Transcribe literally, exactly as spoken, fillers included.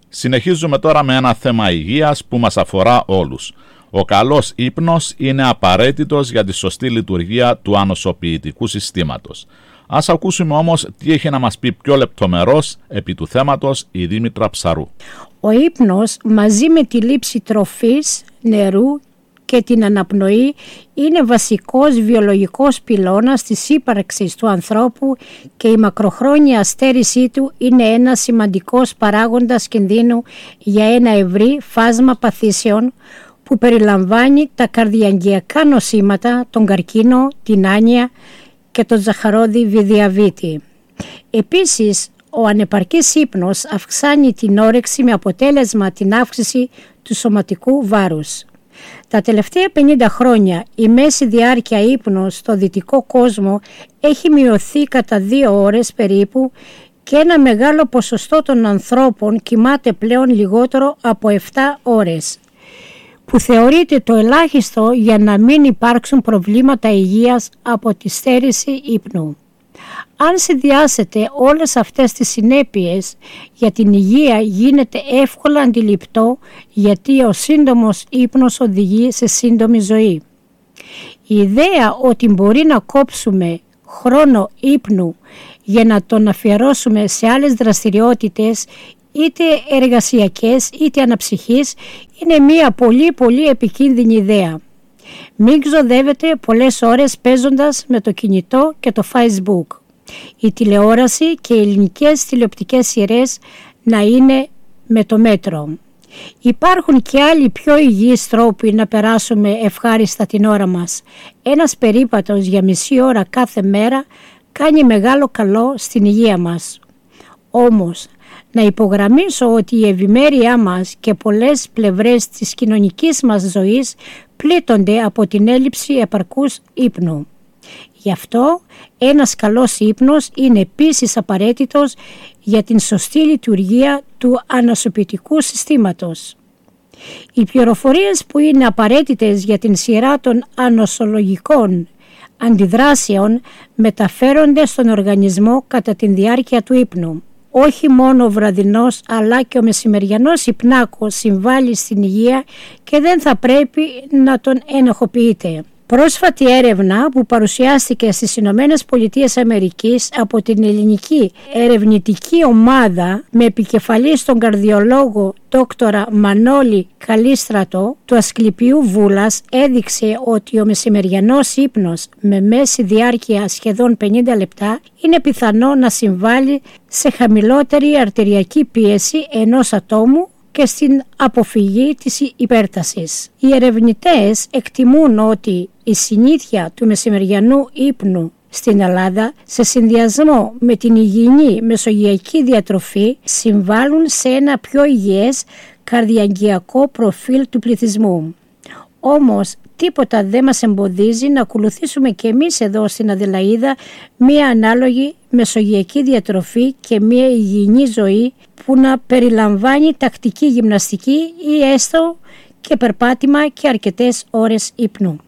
Συνεχίζουμε τώρα με ένα θέμα υγείας που μας αφορά όλους. Ο καλός ύπνος είναι απαραίτητος για τη σωστή λειτουργία του ανοσοποιητικού συστήματος. Ας ακούσουμε όμως τι έχει να μας πει πιο λεπτομερώς επί του θέματος η Δήμητρα Ψαρού. Ο ύπνος μαζί με τη λήψη τροφής, νερού και την αναπνοή είναι βασικός βιολογικός πυλώνας της ύπαρξης του ανθρώπου και η μακροχρόνια αστέρησή του είναι ένας σημαντικός παράγοντας κινδύνου για ένα ευρύ φάσμα παθήσεων που περιλαμβάνει τα καρδιαγγειακά νοσήματα, τον καρκίνο, την άνοια και τον ζαχαρόδι διαβήτη. Επίσης, ο ανεπαρκής ύπνος αυξάνει την όρεξη με αποτέλεσμα την αύξηση του σωματικού βάρους. Τα τελευταία πενήντα χρόνια η μέση διάρκεια ύπνου στο δυτικό κόσμο έχει μειωθεί κατά δύο ώρες περίπου και ένα μεγάλο ποσοστό των ανθρώπων κοιμάται πλέον λιγότερο από επτά ώρες, που θεωρείται το ελάχιστο για να μην υπάρξουν προβλήματα υγείας από τη στέρηση ύπνου. Αν συνδυάσετε όλες αυτές τις συνέπειες για την υγεία, γίνεται εύκολα αντιληπτό γιατί ο σύντομος ύπνος οδηγεί σε σύντομη ζωή. Η ιδέα ότι μπορεί να κόψουμε χρόνο ύπνου για να τον αφιερώσουμε σε άλλες δραστηριότητες, είτε εργασιακές είτε αναψυχής, είναι μια πολύ πολύ επικίνδυνη ιδέα. Μην ξοδεύετε πολλές ώρες παίζοντας με το κινητό και το Facebook. Η τηλεόραση και οι ελληνικές τηλεοπτικές σειρές να είναι με το μέτρο. Υπάρχουν και άλλοι πιο υγιείς τρόποι να περάσουμε ευχάριστα την ώρα μας. Ένας περίπατος για μισή ώρα κάθε μέρα κάνει μεγάλο καλό στην υγεία μας. Όμως, να υπογραμμίσω ότι η ευημέρειά μας και πολλές πλευρές της κοινωνικής μας ζωής πλήττονται από την έλλειψη επαρκούς ύπνου. Γι' αυτό ένας καλός ύπνος είναι επίσης απαραίτητος για την σωστή λειτουργία του ανοσοποιητικού συστήματος. Οι πληροφορίες που είναι απαραίτητες για την σειρά των ανοσολογικών αντιδράσεων μεταφέρονται στον οργανισμό κατά τη διάρκεια του ύπνου. Όχι μόνο ο βραδινός αλλά και ο μεσημεριανός υπνάκος συμβάλλει στην υγεία και δεν θα πρέπει να τον ενοχοποιείτε. Πρόσφατη έρευνα που παρουσιάστηκε στις Ηνωμένες Πολιτείες Αμερικής από την ελληνική ερευνητική ομάδα με επικεφαλή στον καρδιολόγο δόκτορα Μανώλη Καλίστρατο του Ασκληπιού Βούλας έδειξε ότι ο μεσημεριανός ύπνος με μέση διάρκεια σχεδόν πενήντα λεπτά είναι πιθανό να συμβάλλει σε χαμηλότερη αρτηριακή πίεση ενός ατόμου και στην αποφυγή της υπέρτασης. Οι ερευνητές εκτιμούν ότι η συνήθεια του μεσημεριανού ύπνου στην Ελλάδα σε συνδυασμό με την υγιεινή μεσογειακή διατροφή συμβάλλουν σε ένα πιο υγιές καρδιαγγειακό προφίλ του πληθυσμού. Όμως τίποτα δεν μας εμποδίζει να ακολουθήσουμε και εμείς εδώ στην Αδελαΐδα μία ανάλογη μεσογειακή διατροφή και μία υγιεινή ζωή που να περιλαμβάνει τακτική γυμναστική ή έστω και περπάτημα και αρκετές ώρες ύπνου.